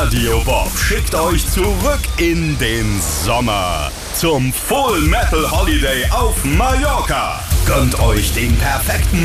Radio Bob schickt euch zurück in den Sommer zum Full Metal Holiday auf Mallorca. Gönnt euch den perfekten